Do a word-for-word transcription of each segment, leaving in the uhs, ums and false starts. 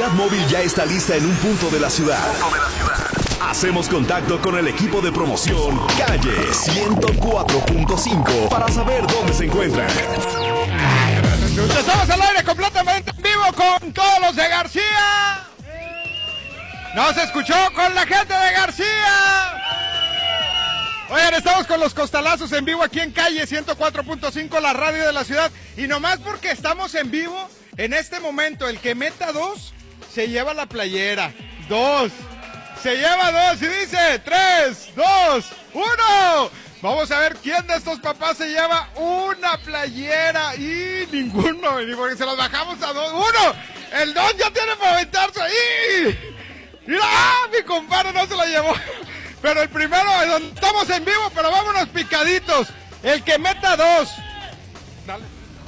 unidad móvil ya está lista en un punto de la ciudad. Hacemos contacto con el equipo de promoción Calle ciento cuatro punto cinco para saber dónde se encuentran. Estamos al aire completamente en vivo con todos los de García. Nos escuchó con la gente de García. Oigan, estamos con los costalazos en vivo aquí en Calle ciento cuatro punto cinco, la radio de la ciudad. Y nomás porque estamos en vivo, en este momento, el que meta dos, se lleva la playera. Dos. Se lleva dos y dice tres, dos, uno. Vamos a ver quién de estos papás se lleva una playera. Y ninguno, ni porque se los bajamos a dos. ¡Uno! El don ya tiene para aventarse ahí. ¡Mira! ¡Ah! Mi compadre no se la llevó. Pero el primero, estamos en vivo, pero vámonos picaditos. El que meta dos. Dale.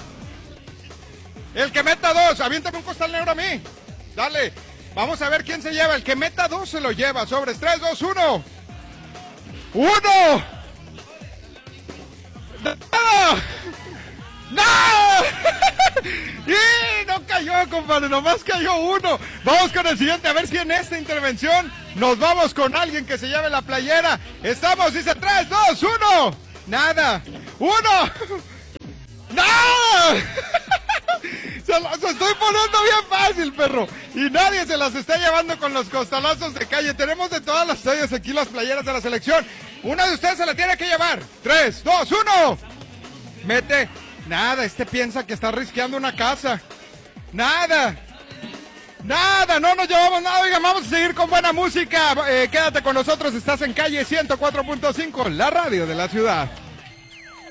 El que meta dos. Aviéntame un costal negro a mí. Dale. Vamos a ver quién se lleva. El que meta dos se lo lleva. Sobres. tres, dos, uno. ¡Uno! ¡No! ¡No! ¡Y no cayó, compadre! Nomás cayó uno. Vamos con el siguiente, a ver si en esta intervención nos vamos con alguien que se lleve la playera. Estamos, dice tres, dos, uno. Nada. ¡Uno! ¡No! Se las estoy poniendo bien fácil, perro. Y nadie se las está llevando con los costalazos de Calle. Tenemos de todas las tallas aquí las playeras de la selección. Una de ustedes se la tiene que llevar. tres, dos, uno. Mete. Nada, este piensa que está risqueando una casa. Nada. Nada, no nos llevamos nada. Oigan, vamos a seguir con buena música. Eh, quédate con nosotros, estás en Calle ciento cuatro punto cinco, la radio de la ciudad.